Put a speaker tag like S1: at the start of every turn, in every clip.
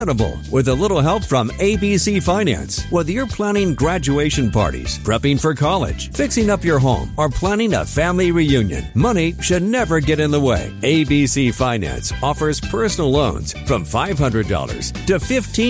S1: With a little help from ABC Finance. Whether you're planning graduation parties, prepping for college, fixing up your home, or planning a family reunion, money should never get in the way. ABC Finance offers personal loans from $500 to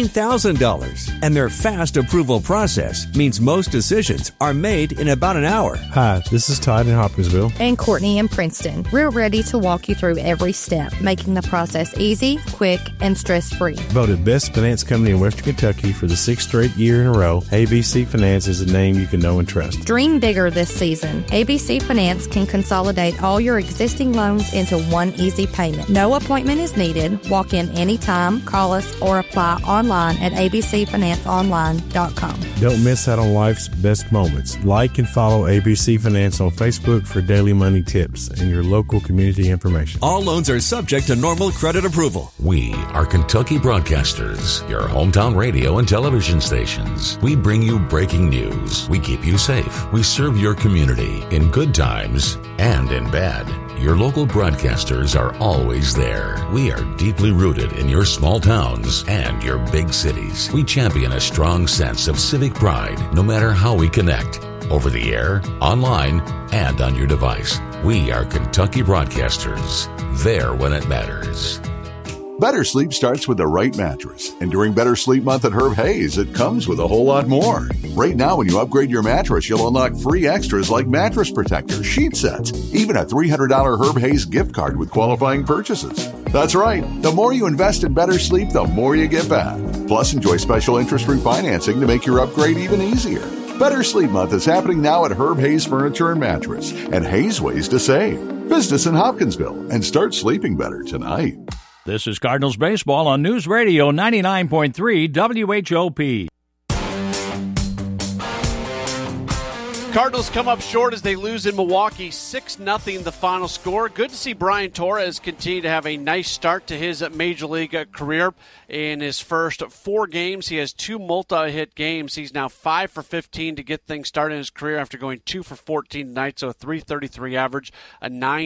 S1: $15,000. And their fast approval process means most decisions are made in about an hour.
S2: Hi, this is Todd in Hopkinsville.
S3: And Courtney in Princeton. We're ready to walk you through every step, making the process easy, quick, and stress-free.
S2: Voted best finance company in Western Kentucky for the 6th straight year in a row, ABC Finance is a name you can know and trust.
S3: Dream bigger this season. ABC Finance can consolidate all your existing loans into one easy payment. No appointment is needed. Walk in anytime, call us, or apply online at abcfinanceonline.com.
S2: Don't miss out on life's best moments. Like and follow ABC Finance on Facebook for daily money tips and your local community information.
S1: All loans are subject to normal credit approval.
S4: We are Kentucky Broadcasters, your hometown radio and television stations. We bring you breaking news. We keep you safe. We serve your community in good times and in bad. Your local broadcasters are always there. We are deeply rooted in your small towns and your big cities. We champion a strong sense of civic pride, no matter how we connect. Over the air, online, and on your device. We are Kentucky Broadcasters. There when it matters.
S5: Better sleep starts with the right mattress. And during Better Sleep Month at Herb Hayes, it comes with a whole lot more. Right now, when you upgrade your mattress, you'll unlock free extras like mattress protectors, sheet sets, even a $300 Herb Hayes gift card with qualifying purchases. That's right. The more you invest in better sleep, the more you get back. Plus, enjoy special interest-free financing to make your upgrade even easier. Better Sleep Month is happening now at Herb Hayes Furniture and Mattress and Hayes Ways to Save. Visit us in Hopkinsville and start sleeping better tonight.
S6: This is Cardinals Baseball on News Radio 99.3 WHOP.
S7: Cardinals come up short as they lose in Milwaukee, 6-0 the final score. Good to see Brian Torres continue to have a nice start to his major league career. In his first 4 games, he has 2 multi-hit games. He's now 5 for 15 to get things started in his career after going 2 for 14 tonight, so a .333 average, a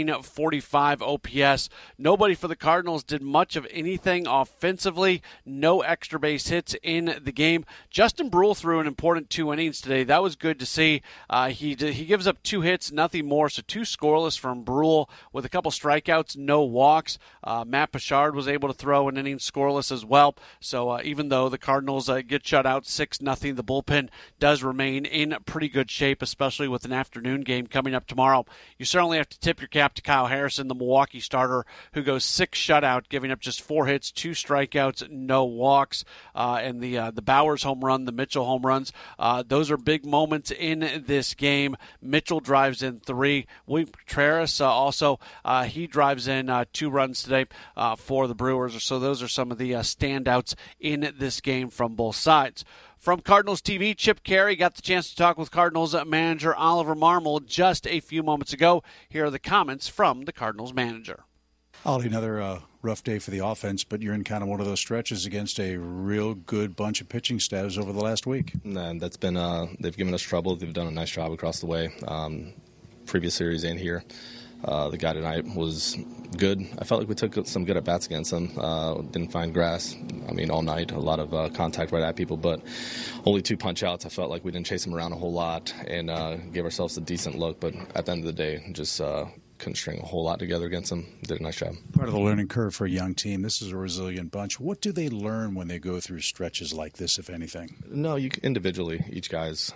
S7: .945 OPS. Nobody for the Cardinals did much of anything offensively. No extra base hits in the game. Justin Brule threw an important 2 innings today. That was good to see. He gives up 2 hits, nothing more, so 2 scoreless from Brule with a couple strikeouts, no walks. Matt Pichard was able to throw an inning scoreless as well. So even though the Cardinals get shut out 6-0, the bullpen does remain in pretty good shape, especially with an afternoon game coming up tomorrow. You certainly have to tip your cap to Kyle Harrison, the Milwaukee starter, who goes 6 shutout, giving up just 4 hits, 2 strikeouts, no walks. And the Bowers home run, the Mitchell home runs, those are big moments in this game. Mitchell drives in 3. William Contreras also, he drives in 2 runs today for the Brewers. So those are some of the standouts in this game from both sides. From Cardinals TV, Chip Caray got the chance to talk with Cardinals manager Oliver Marmol just a few moments ago. Here are the comments from the Cardinals manager.
S8: Ollie, another rough day for the offense, but you're in kind of one of those stretches against a real good bunch of pitching staffs over the last week.
S9: And that's been they've given us trouble. They've done a nice job across the way. Previous series and here. The guy tonight was good. I felt like we took some good at-bats against them. Didn't find grass, all night. A lot of contact right at people, but only 2 punch-outs. I felt like we didn't chase them around a whole lot and gave ourselves a decent look. But at the end of the day, just couldn't string a whole lot together against them. Did a nice job.
S8: Part of the learning curve for a young team. This is a resilient bunch. What do they learn when they go through stretches like this, if anything?
S9: No, individually, each guy's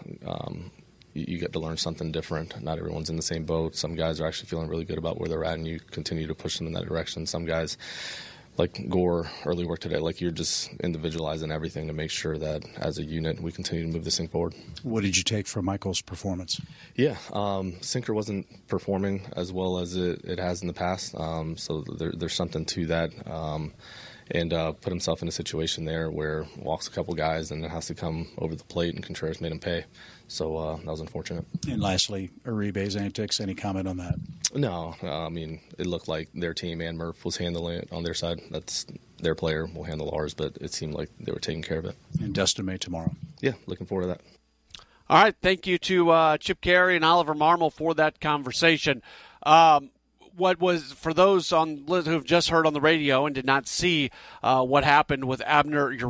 S9: you get to learn something different. Not everyone's in the same boat. Some guys are actually feeling really good about where they're at, and you continue to push them in that direction. Some guys, like Gore, early work today, like you're just individualizing everything to make sure that as a unit we continue to move this thing forward. What did you take from Michael's performance? Yeah, sinker wasn't performing as well as it has in the past, so there's something to that. And put himself in a situation there where walks a couple guys and then has to come over the plate, and Contreras made him pay. So that was unfortunate. And lastly, Uribe's antics, any comment on that? No, it looked like their team and Murph was handling it on their side. That's their player. We'll handle ours, but it seemed like they were taking care of it. And Dustin May tomorrow. Yeah, looking forward to that.
S7: All right, thank you to Chip Caray and Oliver Marmol for that conversation. what was, for those who've just heard on the radio and did not see what happened with Abner